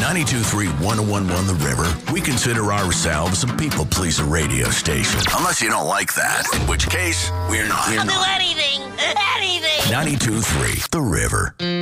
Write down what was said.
92.3 1011 The River, we consider ourselves a people pleaser radio station. Unless you don't like that, in which case, we're not. I'll do anything. 92.3 The River.